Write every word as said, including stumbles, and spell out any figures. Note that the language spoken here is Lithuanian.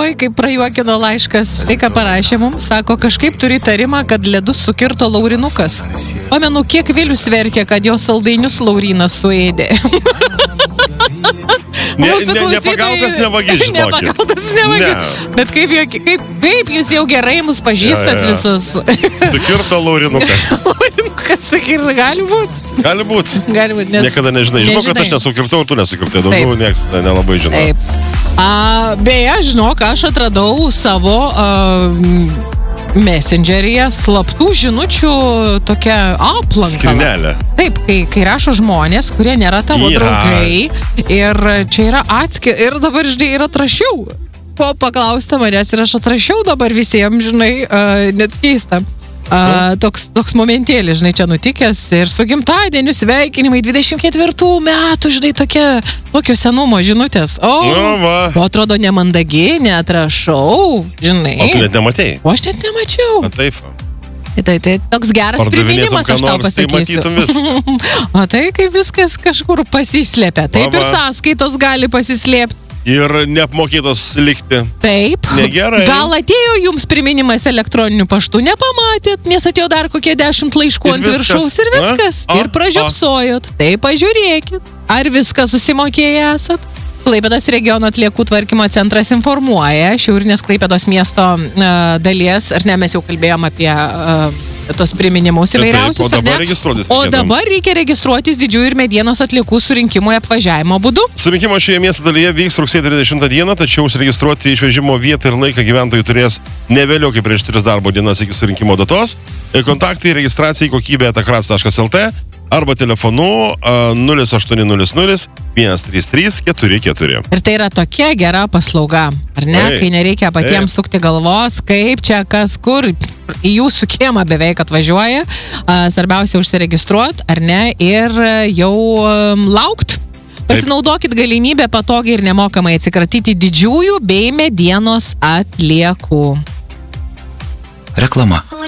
oi, kaip prajuokino laiškas. Tai, ką parašė mums, sako, kažkaip turi tarimą, kad ledus sukirto Laurinukas. Pamenu, kiek Vilius verkė, kad jo saldainius Laurinas suėdė. Ne, ne, nepagautas nevagis, žinokit. Nepagautas nevagis. Ne. Bet kaip, kaip, kaip jūs jau gerai mus pažįstat ja, ja. visus. Sukirto Laurinukas. Laurinukas, sakyr, gali būti. Gali būti. Gali būti, nes... Niekada nežinai. Žinau, kad aš nesukirtau, tu nesukirtai. Daugiau nieks nelabai žinau. Taip. A, beje, žinok, aš atradau savo uh, Messengeryje slaptų žinučių tokią aplanką. Skrinelę. Taip, kai, kai rašo žmonės, kurie nėra tavo ja. draugai. Ir čia yra atskir... Ir dabar, žinai, yra atrašiau. Po paklausta manęs ir aš atrašiau dabar visiems, žinai, uh, net keista. Uh, toks, toks momentėlis, žinai, čia nutikęs ir su gimtadieniu sveikinimai dvidešimt ketvirtų metų, žinai, tokie, tokio senumo žinutės. O, nu, o atrodo nemandagi, neatrašau, žinai. O tu net nematėjai? O aš net nemačiau. A, taip. Tai, tai, tai toks geras priminimas, aš tau pasakysiu. Tai o tai kaip viskas kažkur pasislėpia. Taip va, va. Ir sąskaitos gali pasislėpti. Ir neapmokėtos likti. Taip. Negerai. Gal atėjo jums priminimas elektroniniu paštu, nepamatėt, nes atėjo dar kokie dešimt laiškų ir ant viskas. viršaus ir viskas. A? Ir pražiopsojot. Tai pažiūrėkit, ar viską susimokėję esat. Klaipėdos regiono atliekų tvarkymo centras informuoja šiaurinės Klaipėdos miesto uh, dalies, ar ne, mes jau kalbėjom apie uh, tos priminimus įvairiausius, taip, o dabar registruotis. O dabar reikia registruotis didžiųjų ir medienos atliekų surinkimo apvažiavimo būdu. Surinkimo šioje miesto dalyje vyks rugsėjo trisdešimtą dieną, tačiau užsiregistruoti išvežimo vietą ir laiką gyventojai turės ne vėliau kaip prieš tris darbo dienas iki surinkimo datos. Kontaktai registracijai kokybė eta kras taškas el tė arba telefonu nulis aštuoni nulis nulis vienas trys trys keturi keturi. Ir tai yra tokia gera paslauga, ar ne? Ei, kai nereikia patiems ei. sukti galvos, kaip čia, kas, kur, į jūsų kiemą beveik atvažiuoja. Svarbiausia užsiregistruoti, ar ne, ir jau um, laukt. Pasinaudokit galimybę patogiai ir nemokamai atsikratyti didžiųjų bei medienos atliekų. Reklama.